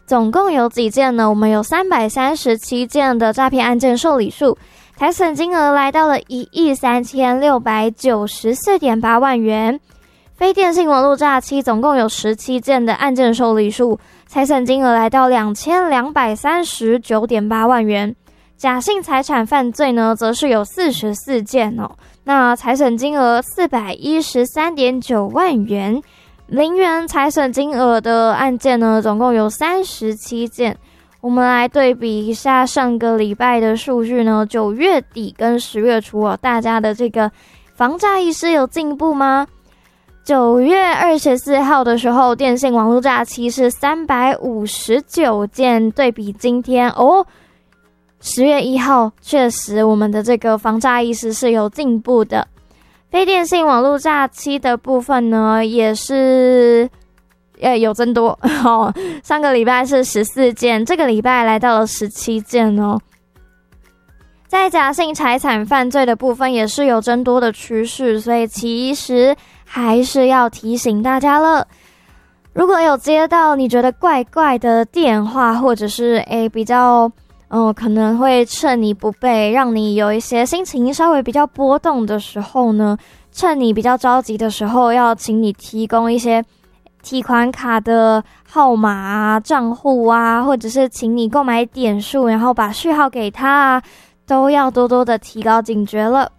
总共有几件呢？我们有337件的诈骗案件受理数，财损金额来到了13694.8万元。非电信网络诈欺总共有17件的案件受理数，财损金额来到2239.8万元。假性财产犯罪呢，则是有44件哦，那财损金额413.9万元。零元财损金额的案件呢，总共有37件。我们来对比一下上个礼拜的数据呢，9月底跟10月初哦，大家的这个防诈意识有进步吗？9月24号的时候，电信网络诈欺是359件，对比今天10月1号，确实我们的这个防诈意识是有进步的。非电信网络诈欺的部分呢，也是有增多上个礼拜是14件，这个礼拜来到了17件哦。在假性财产犯罪的部分也是有增多的趋势，所以其实还是要提醒大家了。如果有接到你觉得怪怪的电话，或者是比较可能会趁你不备，让你有一些心情稍微比较波动的时候呢，趁你比较着急的时候，要请你提供一些提款卡的号码啊、账户啊，或者是请你购买点数，然后把序号给他啊，都要多多的提高警觉了。